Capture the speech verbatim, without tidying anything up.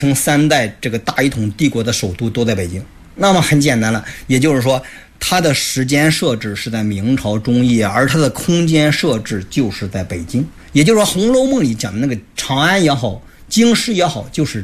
承三代这个大一统帝国的首都都在北京。那么很简单了，也就是说它的时间设置是在明朝中叶，而它的空间设置就是在北京。也就是说《红楼梦》里讲的那个长安也好，京师也好，就是